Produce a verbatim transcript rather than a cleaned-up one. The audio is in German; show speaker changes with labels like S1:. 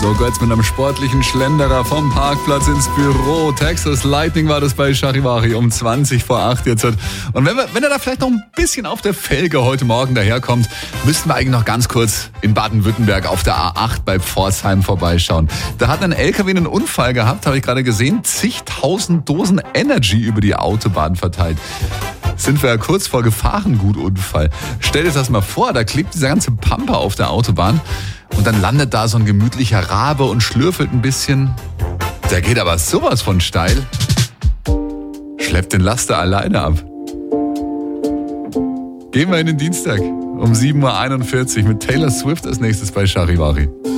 S1: So geht's mit einem sportlichen Schlenderer vom Parkplatz ins Büro. Texas Lightning war das bei Charivari um zwanzig vor acht jetzt. Und wenn, wir, wenn er da vielleicht noch ein bisschen auf der Felge heute Morgen daherkommt, müssten wir eigentlich noch ganz kurz in Baden-Württemberg auf der A acht bei Pforzheim vorbeischauen. Da hat ein L K W einen Unfall gehabt, habe ich gerade gesehen. Zigtausend Dosen Energy über die Autobahn verteilt. Sind wir ja kurz vor Gefahrengutunfall. Stell dir das mal vor, da klebt dieser ganze Pamper auf der Autobahn und dann landet da so ein gemütlicher Rabe und schlürfelt ein bisschen. Der geht aber sowas von steil. Schleppt den Laster alleine ab. Gehen wir in den Dienstag um sieben Uhr einundvierzig mit Taylor Swift als nächstes bei Charivari.